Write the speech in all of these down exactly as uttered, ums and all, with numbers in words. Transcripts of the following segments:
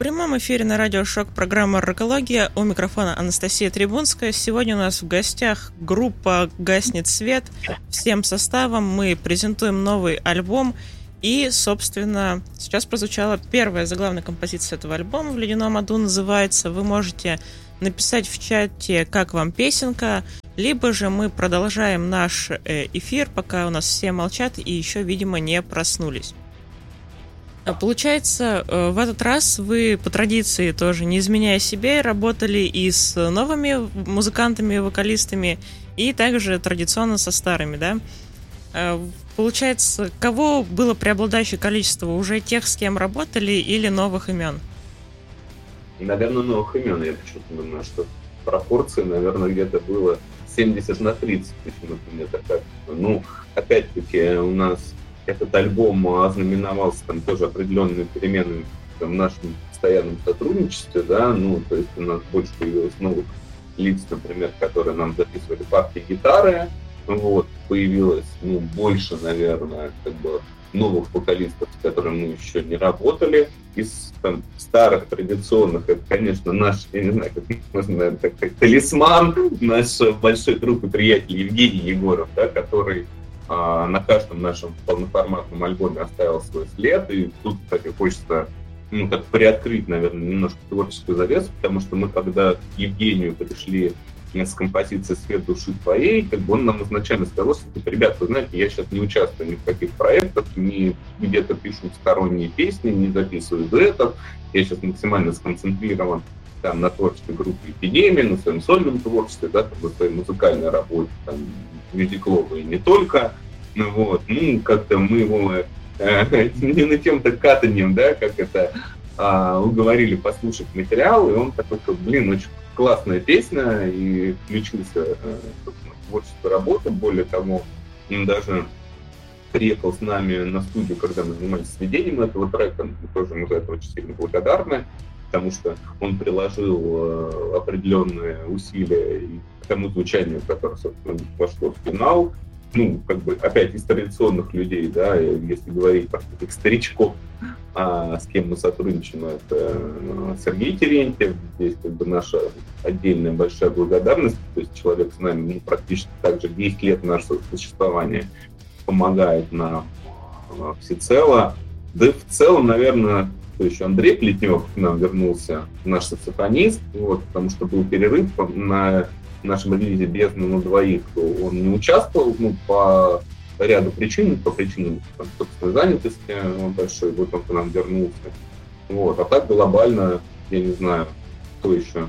прямом эфире на радио Шок программа «Рокология». У микрофона Анастасия Трибунская. Сегодня у нас в гостях группа «Гаснет свет». Всем составом мы презентуем новый альбом. И, собственно, сейчас прозвучала первая заглавная композиция этого альбома «В ледяном аду» называется. Вы можете написать в чате, как вам песенка, либо же мы продолжаем наш эфир, пока у нас все молчат и еще, видимо, не проснулись. Получается, в этот раз вы по традиции тоже, не изменяя себе, работали и с новыми музыкантами, вокалистами, и также традиционно со старыми, да? Получается, кого было преобладающее количество? Уже тех, с кем работали, или новых имен? Наверное, новых имен. Я почему-то думаю, что пропорции, наверное, где-то было семьдесят на тридцать. Почему-то мне так кажется. Ну, опять-таки, у нас этот альбом ознаменовался там тоже определенными переменами в нашем постоянном сотрудничестве, да, ну, то есть у нас больше появилось новых лиц, например, которые нам записывали партии гитары, вот, появилось, ну, больше, наверное, как бы новых вокалистов, с которыми мы еще не работали. Из там, старых, традиционных, это, конечно, наш, я не знаю, как можно, наверное, как, как талисман, наш большой друг и приятель Евгений Егоров, да, который а, на каждом нашем полноформатном альбоме оставил свой след. И тут, кстати, хочется, ну, так приоткрыть, наверное, немножко творческую завесу, потому что мы, когда к Евгению пришли с композицией «Свет души твоей», как бы он нам изначально сказал, что, типа, ребят, вы знаете, я сейчас не участвую ни в каких проектах, ни где-то пишу сторонние песни, не записываю дуэтов, я сейчас максимально сконцентрирован там на творчестве группы «Эпидемия», на своем сольном творчестве, да, там, на своей музыкальной работе, там, Визиклова и не только, ну вот, ну, как-то мы его э, не на тем-то катанием, да, как это э, уговорили послушать материал, и он такой, блин, очень классная песня, и включился э, в творческую работу. Более того, он даже приехал с нами на студию, когда мы занимались сведением этого трека. Мы тоже ему за это очень сильно благодарны, потому что он приложил э, определенные усилия и к тому звучанию, которое, собственно, вошло в финал. Ну, как бы, опять из традиционных людей, да, если говорить про таких старичков, а, с кем мы сотрудничаем, это Сергей Терентьев. Здесь как бы наша отдельная большая благодарность. То есть человек с нами, ну, практически так же десять лет нашего существования помогает нам всецело. Да и в целом, наверное, то еще Андрей Плетнев к нам вернулся, наш саксофонист, вот, потому что был перерыв на нашем релизе «Бездна на двоих», он не участвовал, ну, по ряду причин, по причинам, там, собственной занятости он большой, вот он к нам вернулся. Вот. А так глобально, я не знаю, кто еще?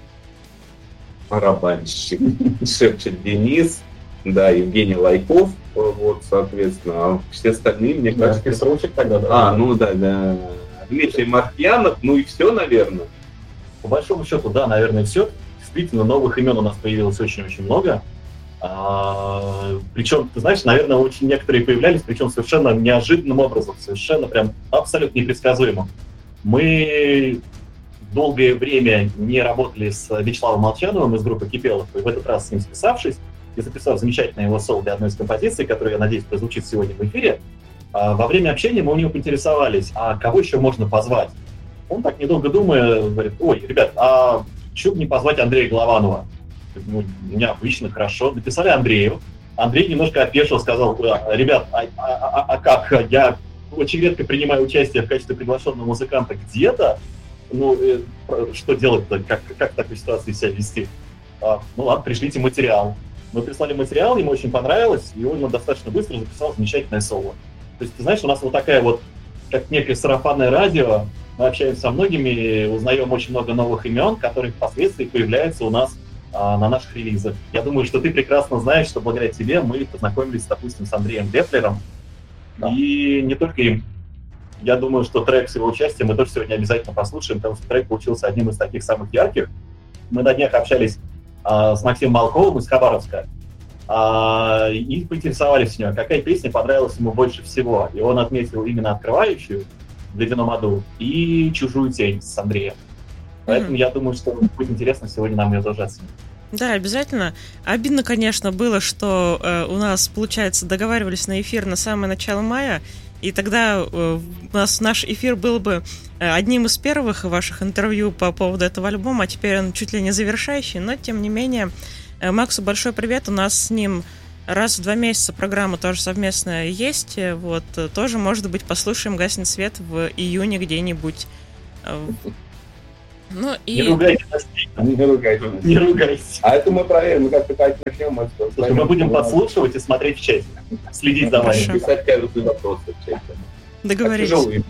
Барабанщик, шепчет Денис, да, Евгений Лайков, вот, соответственно, а все остальные, мне да, кажется... Пестручек тогда, да? А, ну да, да. Дмитрий Мартьянов, ну и все, наверное. По большому счету, да, наверное, все. Действительно, новых имен у нас появилось очень-очень много. А, причем, ты знаешь, наверное, очень некоторые появлялись, причем совершенно неожиданным образом, совершенно прям абсолютно непредсказуемо. Мы долгое время не работали с Вячеславом Молчановым из группы Кипелов, и в этот раз с ним списавшись, и записав замечательное его соло для одной из композиций, которая, я надеюсь, прозвучит сегодня в эфире, а, во время общения мы у него поинтересовались, а кого еще можно позвать? Он так, недолго думая, говорит: ой, ребят, а чего бы не позвать Андрея Голованова? Ну, у меня отлично, хорошо. Написали Андрею. Андрей немножко опешил, сказал: ребят, а, а, а как? Я очень редко принимаю участие в качестве приглашенного музыканта где-то. Ну, э, что делать-то? Как, как в такой ситуации себя вести? А, ну ладно, пришлите материал. Мы прислали материал, ему очень понравилось, и он достаточно быстро записал замечательное соло. То есть, ты знаешь, у нас вот такая вот, как некое сарафанное радио. Мы общаемся со многими, узнаем очень много новых имен, которые впоследствии появляются у нас а, на наших релизах. Я думаю, что ты прекрасно знаешь, что благодаря тебе мы познакомились, допустим, с Андреем Деплером. Да. И не только им. Я думаю, что трек с его участием мы тоже сегодня обязательно послушаем, потому что трек получился одним из таких самых ярких. Мы на днях общались а, с Максимом Малковым из Хабаровска а, и поинтересовались у него, какая песня понравилась ему больше всего. И он отметил именно открывающую в «Ледяном аду» и «Чужую тень» с Андреем. Поэтому mm-hmm. я думаю, что будет интересно сегодня нам ее тоже оценить. Да, обязательно. Обидно, конечно, было, что э, у нас, получается, договаривались на эфир на самое начало мая, и тогда у нас наш эфир был бы одним из первых ваших интервью по поводу этого альбома, а теперь он чуть ли не завершающий, но тем не менее, Максу большой привет, у нас с ним раз в два месяца программа тоже совместная есть, вот, тоже, может быть, послушаем «Гаснет свет» в июне где-нибудь. Ну, и... Не ругайте нас. Не ругайте. Не ругайте. А это мы проверим, мы как-то так начнем. Мы, Слушай, мы будем подслушивать и смотреть в чате, следить за вами. Писать каждый вопрос в чате. Договорились.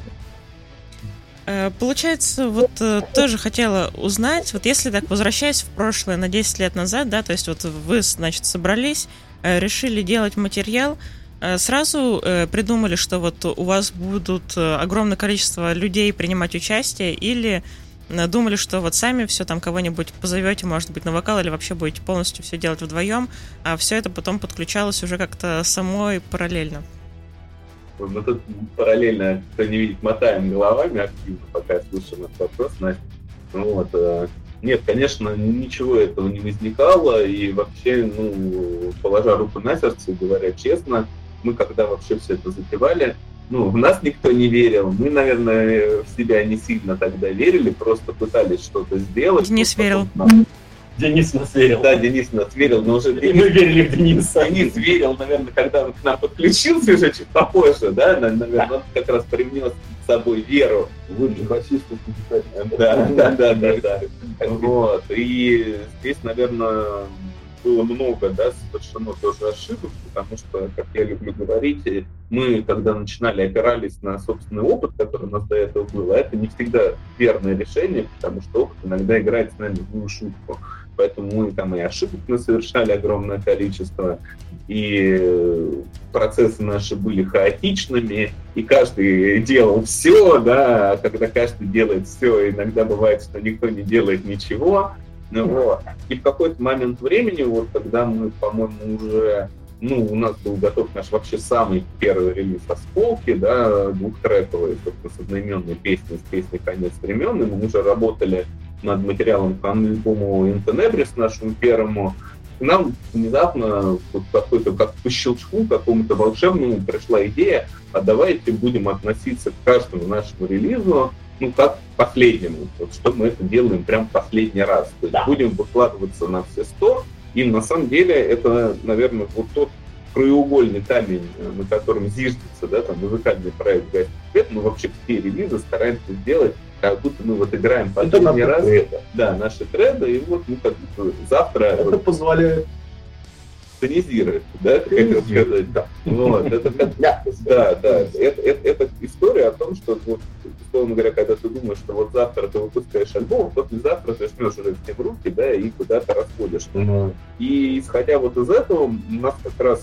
Получается, вот тоже хотела узнать, вот если так, возвращаясь в прошлое на десять лет назад, да, то есть вот вы, значит, собрались, решили делать материал, сразу придумали, что вот у вас будут огромное количество людей принимать участие, или думали, что вот сами все там кого-нибудь позовете, может быть, на вокал, или вообще будете полностью все делать вдвоем, а все это потом подключалось уже как-то самой параллельно? Мы тут параллельно, кто не видит, мотаем головами активно, пока слушаем этот вопрос, Настя. Ну, вот, нет, конечно, ничего этого не возникало, и вообще, ну, положа руку на сердце, говоря честно, мы когда вообще все это затевали, ну, в нас никто не верил, мы, наверное, в себя не сильно тогда верили, просто пытались что-то сделать. Денис верил. Нам... Денис нас верил. Да, Денис нас верил, но уже... И Денис... мы верили в Дениса. Денис верил, наверное, когда он к нам подключился уже чуть попозже, да, наверное, он как раз привнес с собой веру. Вы же басисты, да, да, да, да, да. Вот, и здесь, наверное, было много, да, совершено тоже ошибок, потому что, как я люблю говорить, мы, когда начинали, опирались на собственный опыт, который у нас до этого был, а это не всегда верное решение, потому что опыт иногда играет с нами злую шутку. Поэтому мы там и ошибок мы совершали огромное количество, и процессы наши были хаотичными, и каждый делал все, да, а когда каждый делает все, иногда бывает, что никто не делает ничего. Ну, вот. И в какой-то момент времени, вот когда мы, по-моему, уже, ну, у нас был готов наш вообще самый первый релиз «Осколки», да, двухтрековый, собственно, с одноименной песней, с песней «Конец времен», и мы уже работали над материалом по альбому «In Tenebris», нашему первому. И нам внезапно, вот какой-то, как по щелчку, какому-то волшебному пришла идея, а давайте будем относиться к каждому нашему релизу, ну, как к последнему, вот, что мы это делаем прям последний раз. То есть да. Будем выкладываться на все сто, и на самом деле это, наверное, вот тот краеугольный камень, на котором зиждется, да, там, музыкальный проект «Гаснет свет», мы вообще все релизы стараемся сделать, как будто мы вот играем последний раз. Треды. Да, наши треды, и вот мы как будто завтра... Это вот, позволяет... тонизирует, да, как это сказать. Да. Вот, это как... да, да, да. Это, это, это история о том, что, вот, условно говоря, когда ты думаешь, что вот завтра ты выпускаешь альбом, послезавтра ты жмешь уже всем руки, да, и куда-то расходишь. Mm-hmm. И исходя вот из этого, у нас как раз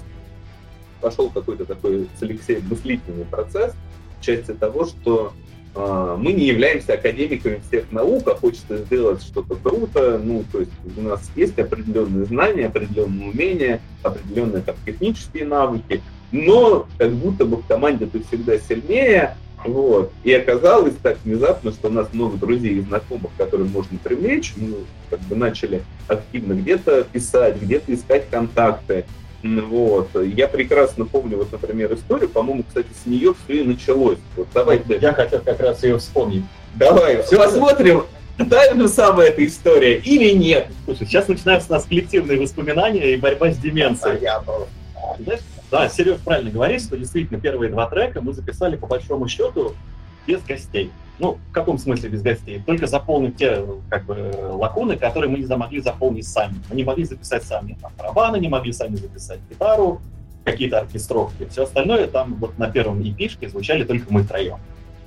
пошел какой-то такой с Алексеем мыслительный процесс в части того, что э, мы не являемся академиками всех наук, а хочется сделать что-то круто, ну, то есть у нас есть определенные знания, определенные умения, определенные там технические навыки, но как будто бы в команде ты всегда сильнее, вот. И оказалось так внезапно, что у нас много друзей и знакомых, которые можно привлечь, мы как бы начали активно где-то писать, где-то искать контакты. Вот. Я прекрасно помню, вот, например, историю, по-моему, кстати, с нее все и началось. Вот, давайте. Я хотел как раз ее вспомнить. Давай, все посмотрим, та же самая эта история или нет. Слушай, сейчас начинаются у нас коллективные воспоминания и борьба с деменцией. Я был. Знаешь, да, Сереж правильно говорит, что действительно первые два трека мы записали по большому счету без гостей. Ну, в каком смысле без гостей? Только заполнить те, как бы, лакуны, которые мы не могли заполнить сами. Мы не могли записать сами там, барабаны, не могли сами записать гитару, какие-то оркестровки. Все остальное там вот на первом и пи-шке звучали только мы втроем.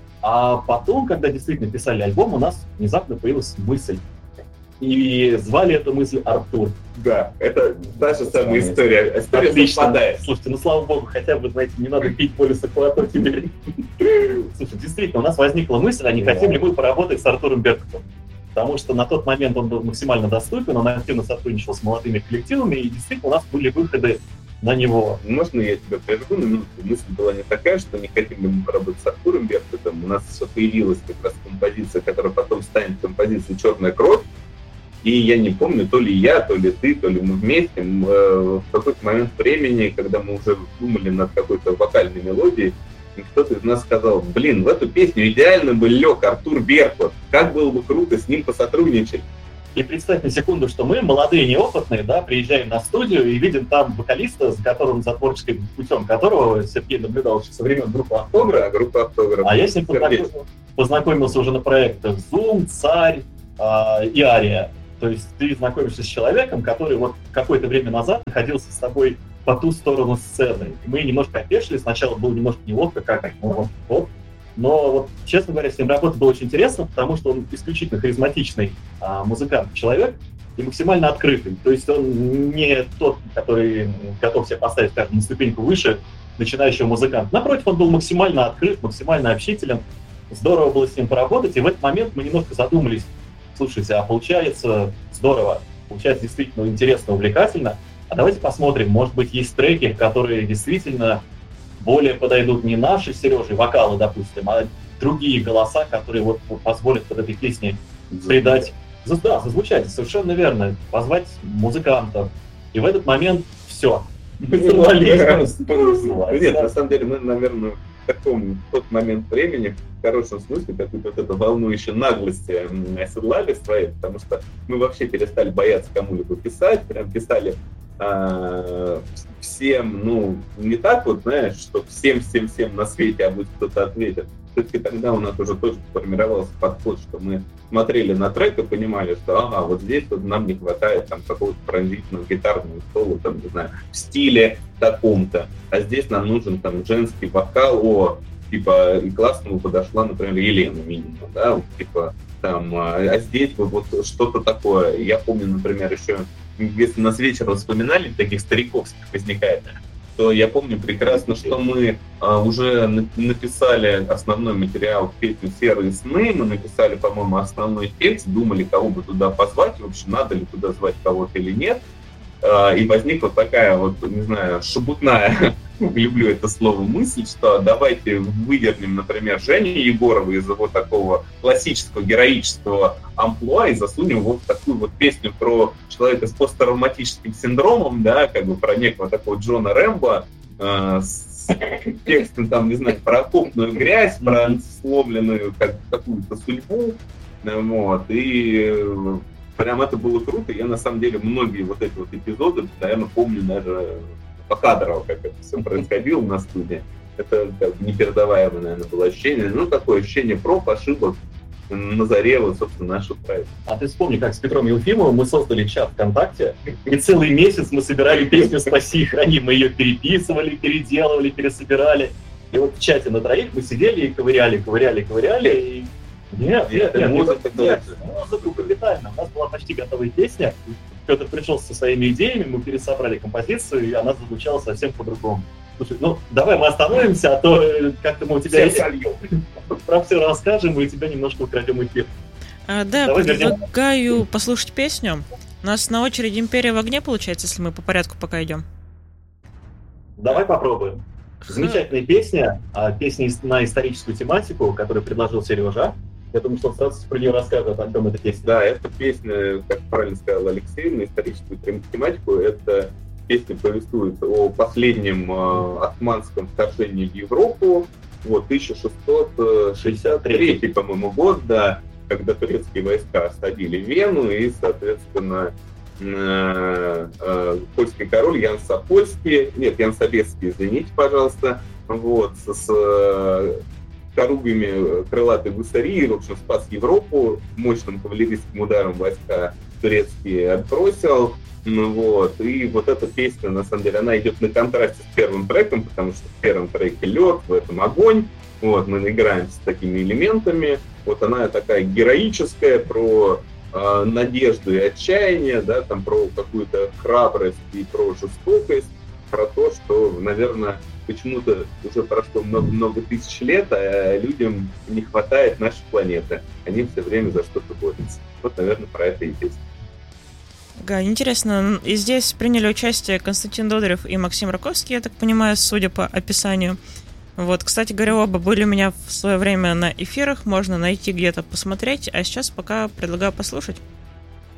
А потом, когда действительно писали альбом, у нас внезапно появилась мысль. И звали эту мысль Артур. Да, это та же самая история. История совпадает. Слушайте, ну слава богу, хотя бы, знаете, не надо пить полисакватор теперь. Слушай, действительно, у нас возникла мысль, а не хотим ли мы поработать с Артуром Беркутом. Потому что на тот момент он был максимально доступен, он активно сотрудничал с молодыми коллективами, и действительно у нас были выходы на него. Можно я тебя прерву на минуту? Мысль была не такая, что не хотим ли мы поработать с Артуром Беркутом. У нас появилась как раз композиция, которая потом станет композицией «Черная кровь». И я не помню, то ли я, то ли ты, то ли мы вместе, в какой-то момент времени, когда мы уже думали над какой-то вокальной мелодией, и кто-то из нас сказал, блин, в эту песню идеально бы лег Артур Беркут, как было бы круто с ним посотрудничать. И представь на секунду, что мы, молодые, неопытные, да, приезжаем на студию и видим там вокалиста, за которым, за творческим путем которого Сергей наблюдал еще со времен группы «Автограф». Да, группа «Автограф». А я с ним познакомился, познакомился уже на проектах «Зум», «Царь» э, и «Ария». То есть ты знакомишься с человеком, который вот какое-то время назад находился с тобой по ту сторону сцены. И мы немножко опешили, сначала было немножко неловко, как, ну вот, вот. Но, вот, честно говоря, с ним работать было очень интересно, потому что он исключительно харизматичный а, музыкант, человек, и максимально открытый. То есть он не тот, который готов себя поставить, скажем, на ступеньку выше начинающего музыканта. Напротив, он был максимально открыт, максимально общителен. Здорово было с ним поработать, и в этот момент мы немножко задумались, слушайте, а получается здорово, получается действительно интересно, увлекательно, а давайте посмотрим, может быть, есть треки, которые действительно более подойдут не наши с Сережей вокалы, допустим, а другие голоса, которые вот позволят под этой песне придать, да, зазвучать, совершенно верно, позвать музыкантов. И в этот момент все. Нет, на самом деле, мы, наверное, в таком в тот момент времени, в хорошем смысле, какую-то вот эту волну еще наглости оседлали своей, потому что мы вообще перестали бояться кому-либо писать, прям писали а, всем, ну, не так вот, знаешь, что всем-всем-всем на свете, а будет кто-то ответит. Все-таки тогда у нас уже тоже сформировался подход, что мы смотрели на трек и понимали, что ага, вот здесь вот нам не хватает там какого-то пронзительного гитарного соло, там, не знаю, в стиле таком-то, а здесь нам нужен там женский вокал, о, типа, и классно бы подошла, например, Елена минимум, да, вот, типа, там, а, а здесь бы вот что-то такое. Я помню, например, еще, если нас вечером вспоминали, таких стариковских возникает, то я помню прекрасно, что мы а, уже на- написали основной материал в песню «Серые сны», мы написали, по-моему, основной текст, думали, кого бы туда позвать, вообще надо ли туда звать кого-то или нет. А, и возникла такая вот, не знаю, шебутная, люблю это слово, мысль, что давайте выдернем, например, Женю Егорова из его такого классического героического амплуа и засунем его в такую вот песню про человека с посттравматическим синдромом, да, как бы про некого такого Джона Рэмбо, э, с текстом, там, не знаю, про окопную грязь, про сломленную как, какую-то судьбу, вот, и прям это было круто. Я, на самом деле, многие вот эти вот эпизоды, наверное, помню даже покадрово, как это все происходило на студии. Это как бы непередаваемое, наверное, было ощущение. Ну, такое ощущение проб, ошибок на заре, вот, собственно, нашего проекта. А ты вспомни, как с Петром Елфимовым мы создали чат ВКонтакте, и целый месяц мы собирали песню «Спаси и храни», мы ее переписывали, переделывали, пересобирали. И вот в чате на троих мы сидели и ковыряли, ковыряли, ковыряли, и Нет, нет, нет, музыка, нет, музыку капитально. У нас была почти готовая песня. Петр пришел со своими идеями, мы пересобрали композицию, и она звучала совсем по-другому. Слушай, ну давай мы остановимся, а то как-то мы у тебя про все расскажем, и у тебя немножко украдем эфир. А, да, давай предлагаю вернем. Послушать песню. У нас на очереди «Империя в огне», получается, если мы по порядку пока идем. Давай попробуем. Замечательная песня, песня на историческую тематику, которую предложил Сережа. Я думаю, что он сразу про нее расскажет, о чем эта песня. Да, эта песня, как правильно сказал Алексей, на историческую тематику. Эта песня повествует о последнем э, османском вторжении в Европу. Вот, тысяча шестьсот шестьдесят третий, по-моему, год, да, когда турецкие войска осадили Вену, и, соответственно, э, э, польский король Ян Сапольский, нет, Ян Собеский, извините, пожалуйста, вот, с, с хоругвями крылатой гусарии, в общем, спас Европу, мощным кавалерийским ударом войска турецкие отбросил, ну вот, и вот эта песня, на самом деле, она идет на контрасте с первым треком, потому что в первом треке лед, в этом огонь, вот, мы играем с такими элементами, вот она такая героическая, про э, надежду и отчаяние, да, там про какую-то храбрость и про жестокость, про то, что, наверное, почему-то уже прошло много-много тысяч лет, а людям не хватает нашей планеты. Они все время за что-то борются. Вот, наверное, про это и песня. Да, интересно. И здесь приняли участие Константин Додырев и Максим Раковский, я так понимаю, судя по описанию. Вот, кстати говоря, оба были у меня в свое время на эфирах, можно найти где-то посмотреть, а сейчас пока предлагаю послушать.